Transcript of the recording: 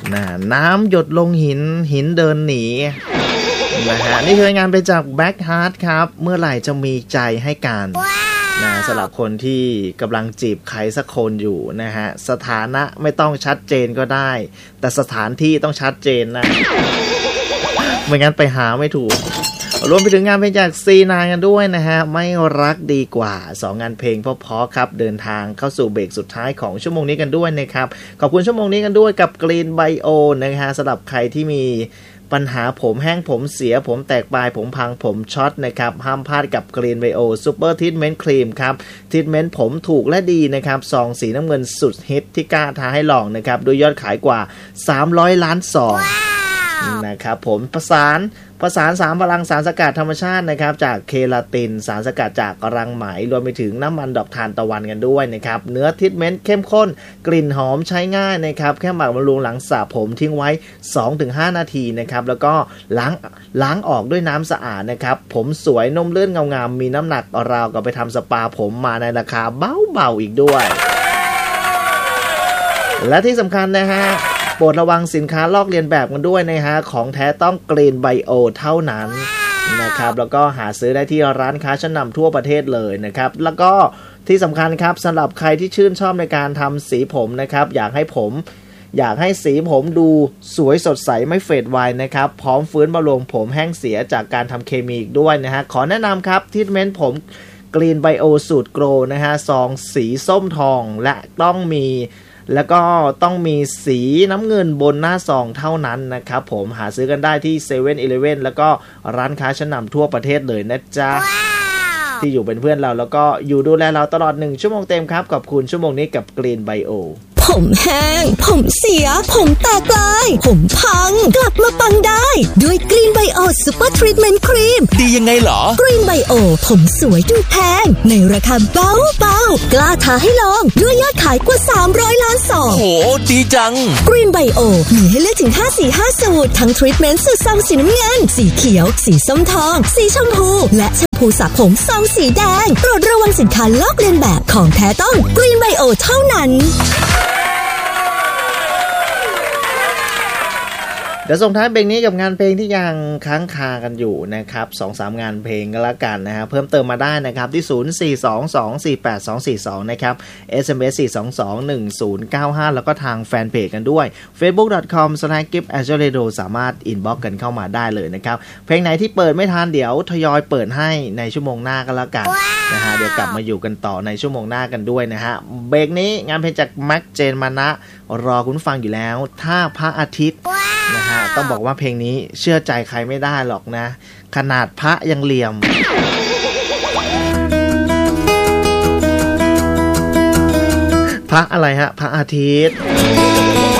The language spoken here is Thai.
น้ำหยดลงหินเดินหนีนะฮะนี่คืองานไปจาก Black Heart ครับเมื่อไหร่จะมีใจให้กันสำหรับคนที่กำลังจีบใครสักคนอยู่นะฮะสถานะไม่ต้องชัดเจนก็ได้แต่สถานที่ต้องชัดเจนนะไม่งั้นไปหาไม่ถูกรวมไปถึงงานเพลงจากC9กันด้วยนะฮะไม่รักดีกว่า2งานเพลงเพราะๆครับเดินทางเข้าสู่เบรกสุดท้ายของชั่วโมงนี้กันด้วยนะครับขอบคุณชั่วโมงนี้กันด้วยกับ Green Bio นะฮะสำหรับใครที่มีปัญหาผมแห้งผมเสียผมแตกปลายผมพังผมช็อตนะครับห้ามพลาดกับ Green Bio Super Treatment Cream ครับทรีทเมนต์ผมถูกและดีนะครับซองสีน้ำเงินสุดฮิตที่กล้าท้าให้ลองนะครับด้วยยอดขายกว่า300ล้านซองนะครับผมผสาน3พลังสารสกัดธรรมชาตินะครับจากเคลาตินสารสกัดจากรังไหมรวมไปถึงน้ำมันดอกทานตะวันกันด้วยนะครับเนื้อทรีทเมนต์เข้มข้นกลิ่นหอมใช้ง่ายนะครับแค่หมักบำรุงหลังสระผมทิ้งไว้ 2-5 นาทีนะครับแล้วก็ล้างออกด้วยน้ำสะอาดนะครับผมสวยนุ่มลื่นเงางามมีน้ำหนักราวกับไปทำสปาผมมาในราคาเบาๆอีกด้วยและที่สำคัญนะฮะโปรดระวังสินค้าลอกเลียนแบบกันด้วยนะฮะของแท้ต้อง Green Bio เท่านั้นนะครับแล้วก็หาซื้อได้ที่ร้านค้าชั้นนำทั่วประเทศเลยนะครับแล้วก็ที่สำคัญครับสำหรับใครที่ชื่นชอบในการทำสีผมนะครับอยากให้สีผมดูสวยสดใสไม่เฟดไวนะครับพร้อมฟื้นบำรุงผมแห้งเสียจากการทำเคมีอีกด้วยนะฮะขอแนะนำครับทรีทเมนต์ผม Green Bio สูตรโกรนะฮะซองสีส้มทองและต้องมีสีน้ำเงินบนหน้าซองเท่านั้นนะครับผมหาซื้อกันได้ที่ 7-Eleven แล้วก็ร้านค้าชั้นนำทั่วประเทศเลยนะจ๊ะ ที่อยู่เป็นเพื่อนเราแล้วก็อยู่ดูแลเราตลอด1ชั่วโมงเต็มครับขอบคุณชั่วโมงนี้กับ Green Bio ผมแห้งผมเสียผมแตกลายผมพังกลับมาปังได้ด้วย Green Bio Super Treatment Cream ดียังไงเหรอ Green Bio ผมสวยดูแพงในราคาเบาๆกล้าท้าให้ลองด้วยยอดขายกว่า300ล้านซองโหดีจัง Green Bio มีให้เลือกถึง5-4-5 สูตรทั้งทรีทเมนต์สูตรซองสีน้ำเงินสีเขียวสีส้มทองสีชมพูและแชมพูสระผมซองสีแดงโปรดระวังสินค้าลอกเลียนแบบของแท้ต้อง Green Bio เท่านั้นเดี๋ยวส่งท้ายเพลงนี้กับงานเพลงที่ยังค้างคากันอยู่นะครับ 2-3 งานเพลงก็แล้วกันนะฮะเพิ่มเติมมาได้นะครับที่ 0422482242 นะครับ SMS 4221095 แล้วก็ทางแฟนเพจกันด้วย facebook.com/gift@radio สามารถอินบ็อกซ์กันเข้ามาได้เลยนะครับเพลงไหนที่เปิดไม่ทันเดี๋ยวทยอยเปิดให้ในชั่วโมงหน้าก็แล้วกันนะฮะเดี๋ยวกลับมาอยู่กันต่อในชั่วโมงหน้ากันด้วยนะฮะเบรกนี้งานเพลงจากแม็กเจนมานะรอคุณฟังอยู่แล้วถ้าพระอาทิตย์นะฮะต้องบอกว่าเพลงนี้เชื่อใจใครไม่ได้หรอกนะขนาดพระยังเหลี่ยมพระอะไรฮะพระอาทิตย์